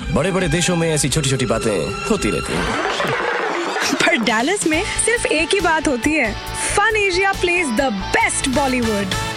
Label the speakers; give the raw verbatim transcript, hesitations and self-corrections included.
Speaker 1: बड़े बड़े देशों में ऐसी छोटी छोटी बातें होती रहती हैं।
Speaker 2: पर डैलस में सिर्फ एक ही बात होती है, fun Asia plays the best Bollywood.